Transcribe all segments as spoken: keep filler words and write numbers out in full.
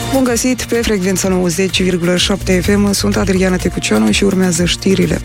Bun găsit pe frecvența nouăzeci virgulă șapte F M, sunt Adriana Tecuceanu și urmează știrile.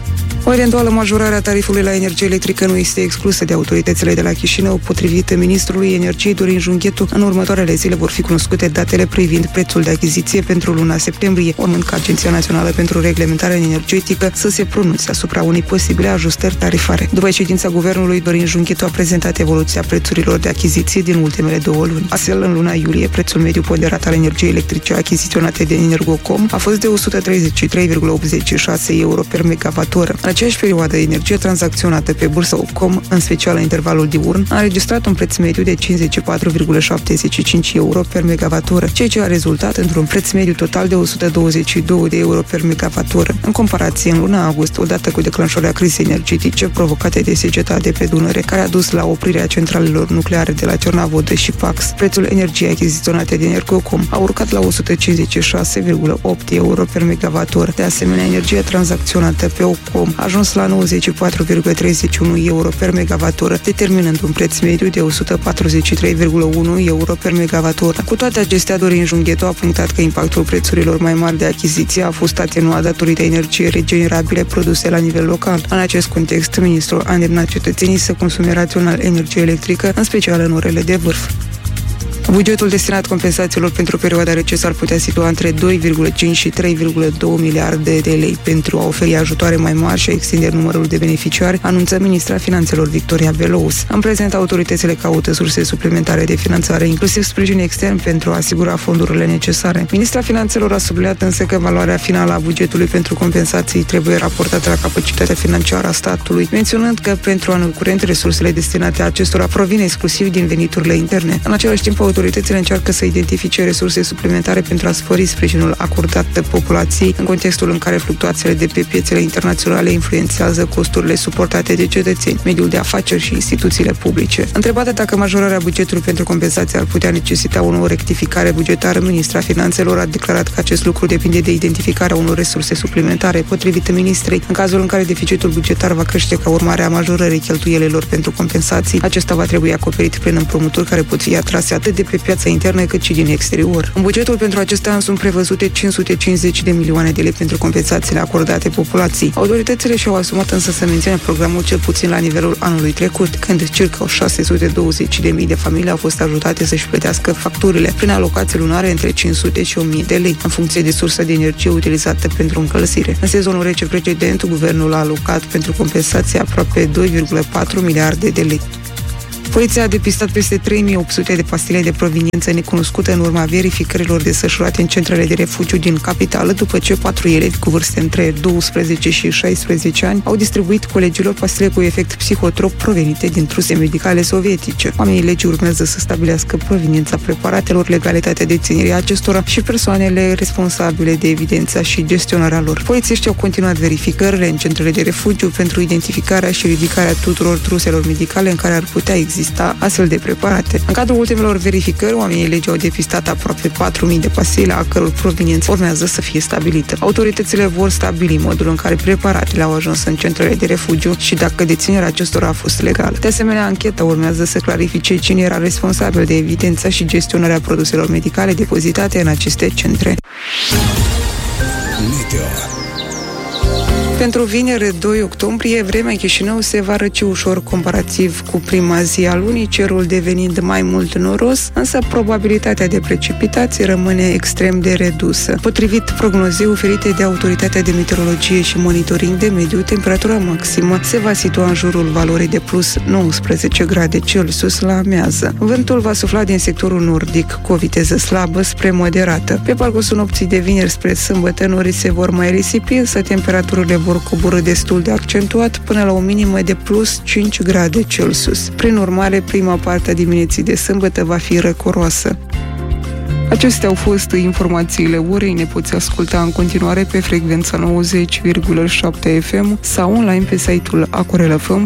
O eventuală majorare a tarifului la energie electrică nu este exclusă de autoritățile de la Chișinău. Potrivit ministrului energiei Dorin Junghetu, în următoarele zile vor fi cunoscute datele privind prețul de achiziție pentru luna septembrie, urmând ca Agenția Națională pentru Reglementare Energetică să se pronunțe asupra unei posibile ajustări tarifare. După ședința guvernului, Dorin Junghetu a prezentat evoluția prețurilor de achiziție din ultimele două luni. Astfel, în luna iulie, prețul mediu ponderat al energiei electrice achiziționate de Energocom a fost de o sută treizeci și trei virgulă optzeci și șase euro per megawattoră. În aceeași perioadă, energia tranzacționată pe bursa Opcom, în special în intervalul diurn, a înregistrat un preț mediu de cincizeci și patru virgulă șaptezeci și cinci euro per megawattoră, ceea ce a rezultat într-un preț mediu total de o sută douăzeci și doi de euro per megawattoră. În comparație, în luna august, odată cu declanșarea crizei energetice provocate de seceta de pe Dunăre, care a dus la oprirea centralelor nucleare de la Cernavodă și Pax, prețul energiei achiziționate de Energocom a urcat la o sută cincizeci și șase virgulă opt euro per megawattoră. De asemenea, energia tranzacționată pe Opcom a ajuns la nouăzeci și patru virgulă treizeci și unu euro per megawattoră, determinând un preț mediu de o sută patruzeci și trei virgulă unu euro per megawattoră. Cu toate acestea, Dorin Junghetu a punctat că impactul prețurilor mai mari de achiziție a fost atenuat datorită energiei regenerabile produse la nivel local. În acest context, ministrul a îndemnat cetățenii să consume rațional energie electrică, în special în orele de vârf. Bugetul destinat compensațiilor pentru perioada rece s-ar putea situa între doi virgulă cinci și trei virgulă doi miliarde de lei pentru a oferi ajutoare mai mari și a extinde numărul de beneficiari, anunță ministra Finanțelor Victoria Belouz. În prezent, autoritățile caută surse suplimentare de finanțare, inclusiv sprijin extern, pentru a asigura fondurile necesare. Ministra Finanțelor a subliniat însă că valoarea finală a bugetului pentru compensații trebuie raportată la capacitatea financiară a statului, menționând că pentru anul curent resursele destinate acestora provin exclusiv din veniturile interne. În același timp, autoritățile încearcă să identifice resurse suplimentare pentru a spori sprijinul acordat populației în contextul în care fluctuațiile de pe piețele internaționale influențează costurile suportate de cetățeni, mediul de afaceri și instituțiile publice. Întrebată dacă majorarea bugetului pentru compensații ar putea necesita o nouă rectificare bugetară, ministra Finanțelor a declarat că acest lucru depinde de identificarea unor resurse suplimentare. Potrivit ministrei, în cazul în care deficitul bugetar va crește ca urmare a majorării cheltuielilor pentru compensații, acesta va trebui acoperit prin împrumuturi care pot fi atrase atât de pe piața internă cât și din exterior. În bugetul pentru acest an sunt prevăzute cinci sute cincizeci de milioane de lei pentru compensațiile acordate populației. Autoritățile și-au asumat însă să mențină programul cel puțin la nivelul anului trecut, când circa șase sute douăzeci de mii de familii au fost ajutate să-și plătească facturile prin alocații lunare între cinci sute și o mie de lei, în funcție de sursa de energie utilizată pentru încălzire. În sezonul rece precedent, guvernul a alocat pentru compensație aproape doi virgulă patru miliarde de lei. Poliția a depistat peste trei mii opt sute de pastile de proveniență necunoscută în urma verificărilor desfășurate în centrele de refugiu din capitală, după ce patru elevi cu vârste între douăsprezece și șaisprezece ani au distribuit colegilor pastile cu efect psihotrop provenite din truse medicale sovietice. Oamenii legii urmează să stabilească proveniența preparatelor, legalitatea deținerii acestora și persoanele responsabile de evidența și gestionarea lor. Polițiștii au continuat verificările în centrele de refugiu pentru identificarea și ridicarea tuturor truselor medicale în care ar putea exista astfel de preparate. În cadrul ultimelor verificări, oamenii legii au depistat aproape patru mii de pastile, a căror proveniență urmează să fie stabilită. Autoritățile vor stabili modul în care preparatele au ajuns în centrele de refugiu și dacă deținerea acestora a fost legală. De asemenea, ancheta urmează să clarifice cine era responsabil de evidența și gestionarea produselor medicale depozitate în aceste centre. Meteo. Pentru vineri, doi octombrie, vremea în Chișinău se va răci ușor comparativ cu prima zi a lunii, cerul devenind mai mult noros, însă probabilitatea de precipitații rămâne extrem de redusă. Potrivit prognozei oferite de Autoritatea de Meteorologie și Monitoring de Mediu, temperatura maximă se va situa în jurul valorii de plus nouăsprezece grade Celsius la amiază. Vântul va sufla din sectorul nordic cu o viteză slabă spre moderată. Pe parcursul nopții de vineri spre sâmbătă, norii se vor mai risipi, însă temperaturile vor coborî destul de accentuat până la o minimă de plus cinci grade Celsius. Prin urmare, prima parte a dimineții de sâmbătă va fi răcoroasă. Acestea au fost informațiile orei. Ne poți asculta în continuare pe frecvența nouăzeci virgulă șapte F M sau online pe site-ul Acorel F M.